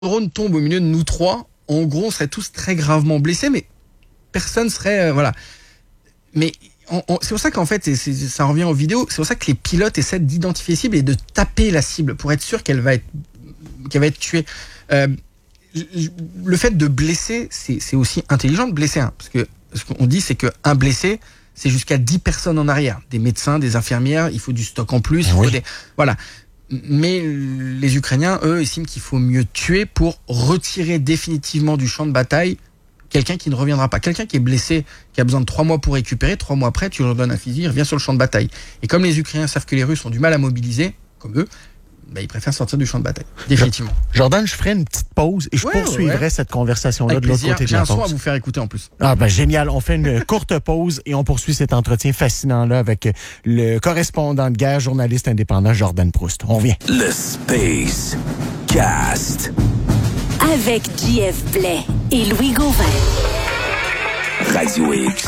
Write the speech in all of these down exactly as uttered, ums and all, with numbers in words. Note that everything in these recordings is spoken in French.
drone tombe au milieu de nous trois, en gros, on serait tous très gravement blessés, mais personne serait... Euh, voilà. Mais on, on, c'est pour ça qu'en fait, c'est, c'est, ça revient aux vidéos, c'est pour ça que les pilotes essaient d'identifier cible et de taper la cible pour être sûr qu'elle va être, qu'elle va être tuée. Euh, le fait de blesser, c'est, c'est aussi intelligent de blesser un. Parce que ce qu'on dit, c'est qu'un blessé, c'est jusqu'à dix personnes en arrière. Des médecins, des infirmières, il faut du stock en plus. Il oui. faut des, voilà. Mais les Ukrainiens, eux, estiment qu'il faut mieux tuer pour retirer définitivement du champ de bataille quelqu'un qui ne reviendra pas. Quelqu'un qui est blessé, qui a besoin de trois mois pour récupérer, trois mois après, tu leur donnes un fusil, il revient sur le champ de bataille. Et comme les Ukrainiens savent que les Russes ont du mal à mobiliser, comme eux, bah, ils préfèrent sortir du champ de bataille, définitivement. Jordan, je ferai une petite pause et je ouais, poursuivrai ouais. cette conversation-là Avec de l'autre plaisir. côté de J'ai la un pause. son à vous faire écouter en plus. Ah ben génial, on fait une courte pause et on poursuit cet entretien fascinant-là avec le correspondant de guerre, journaliste indépendant Jordan Proust. On revient. Le Space Cast. Avec J F Blais et Louis Gauvin. Radio X.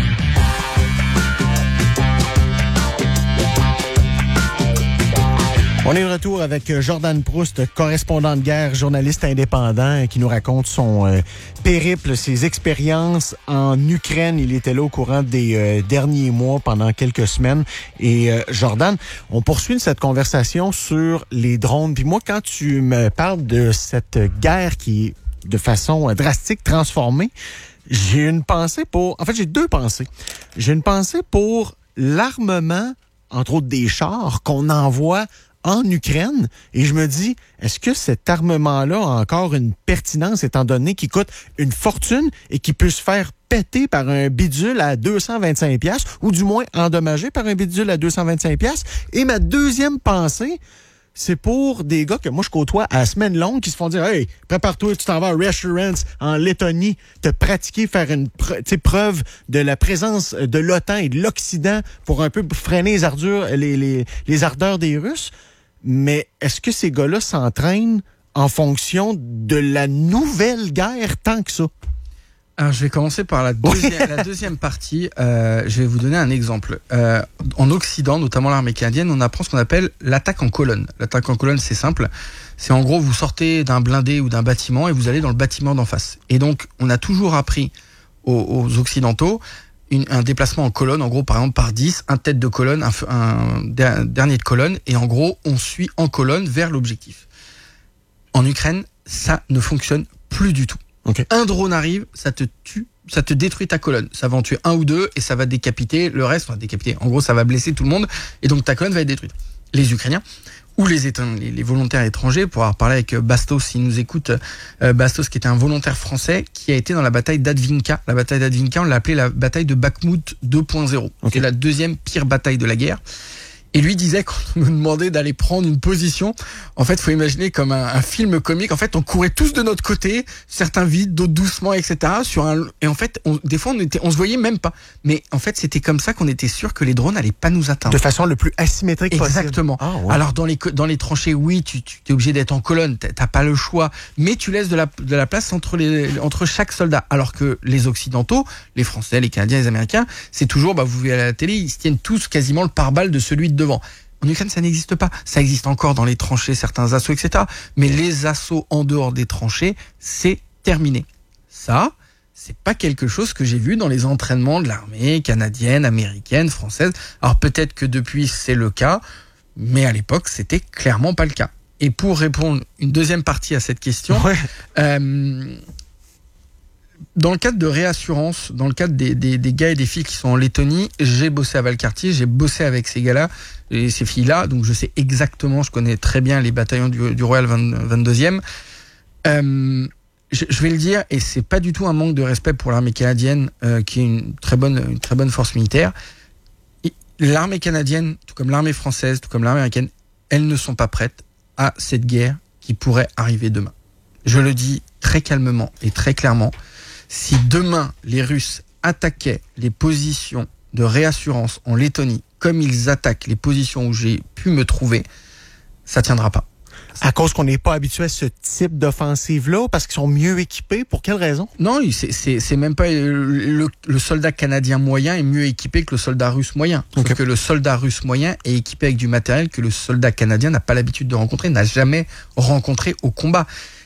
On est de retour avec Jordan Proust, correspondant de guerre, journaliste indépendant, qui nous raconte son euh, périple, ses expériences en Ukraine. Il était là au courant des euh, derniers mois, pendant quelques semaines. Et euh, Jordan, on poursuit cette conversation sur les drones. Puis moi, quand tu me parles de cette guerre qui est de façon euh, drastique transformée, j'ai une pensée pour... En fait, j'ai deux pensées. J'ai une pensée pour l'armement, entre autres des chars, qu'on envoie en Ukraine, et je me dis, est-ce que cet armement-là a encore une pertinence étant donné qu'il coûte une fortune et qu'il peut se faire péter par un bidule à deux cent vingt-cinq dollars ou du moins endommagé par un bidule à deux cent vingt-cinq dollars? Et ma deuxième pensée, c'est pour des gars que moi je côtoie à semaine longue qui se font dire « Hey, prépare-toi, tu t'en vas à Reassurance en Lettonie, te pratiquer, faire une pre- preuve de la présence de l'OTAN et de l'Occident pour un peu freiner les ardeurs, les, les, les ardeurs des Russes. » Mais est-ce que ces gars-là s'entraînent en fonction de la nouvelle guerre tant que ça? Alors, je vais commencer par la deuxième, la deuxième partie. Euh, je vais vous donner un exemple. Euh, en Occident, notamment l'armée canadienne, on apprend ce qu'on appelle l'attaque en colonne. L'attaque en colonne, c'est simple. C'est en gros, vous sortez d'un blindé ou d'un bâtiment et vous allez dans le bâtiment d'en face. Et donc, on a toujours appris aux, aux Occidentaux une, un déplacement en colonne, en gros, par exemple, par dix, un tête de colonne, un, un, un dernier de colonne, et en gros, on suit en colonne vers l'objectif. En Ukraine, ça ne fonctionne plus du tout. Okay. Un drone arrive, ça te tue, ça te détruit ta colonne. Ça va en tuer un ou deux et ça va décapiter le reste. Enfin, décapiter. En gros, ça va blesser tout le monde et donc ta colonne va être détruite. Les Ukrainiens ou les, éta- les, les volontaires étrangers, pour avoir parlé avec Bastos, s'il nous écoute, euh, Bastos qui était un volontaire français qui a été dans la bataille d'Advinka. La bataille d'Advinka, on l'a appelée la bataille de Bakhmout deux point zéro. Okay. C'est la deuxième pire bataille de la guerre. Et lui disait, quand on nous demandait d'aller prendre une position, en fait, faut imaginer comme un, un film comique. En fait, on courait tous de notre côté, certains vite, d'autres doucement, et cetera. Sur un, et en fait, on, des fois, on était, on se voyait même pas. Mais en fait, c'était comme ça qu'on était sûr que les drones n'allaient pas nous atteindre. De façon le plus asymétrique possible. Exactement. Ah, ouais. Alors, dans les, dans les tranchées, oui, tu, tu es obligé d'être en colonne. T'as pas le choix. Mais tu laisses de la, de la place entre les, entre chaque soldat. Alors que les Occidentaux, les Français, les Canadiens, les Américains, c'est toujours, bah, vous voyez à la télé, ils se tiennent tous quasiment le pare-balles de celui de devant. En Ukraine, ça n'existe pas. Ça existe encore dans les tranchées, certains assauts, et cetera. Mais les assauts en dehors des tranchées, c'est terminé. Ça, c'est pas quelque chose que j'ai vu dans les entraînements de l'armée canadienne, américaine, française. Alors peut-être que depuis, c'est le cas, mais à l'époque, c'était clairement pas le cas. Et pour répondre une deuxième partie à cette question, ouais. euh, dans le cadre de réassurance, dans le cadre des, des, des gars et des filles qui sont en Lettonie, j'ai bossé à Valcartier, j'ai bossé avec ces gars-là et ces filles-là, donc je sais exactement, je connais très bien les bataillons du, du Royal vingt-deuxième. Euh, je, je vais le dire, et c'est pas du tout un manque de respect pour l'armée canadienne, euh, qui est une très bonne, une très bonne force militaire. Et l'armée canadienne, tout comme l'armée française, tout comme l'armée américaine, elles ne sont pas prêtes à cette guerre qui pourrait arriver demain. Je le dis très calmement et très clairement. Si demain, les Russes attaquaient les positions de réassurance en Lettonie comme ils attaquent les positions où j'ai pu me trouver, ça tiendra pas. À cause qu'on n'est pas habitué à ce type d'offensive-là, parce qu'ils sont mieux équipés, pour quelle raison? Non, c'est, c'est, c'est même pas... Le, le soldat canadien moyen est mieux équipé que le soldat russe moyen. Sauf okay. que le soldat russe moyen est équipé avec du matériel que le soldat canadien n'a pas l'habitude de rencontrer, n'a jamais rencontré au combat.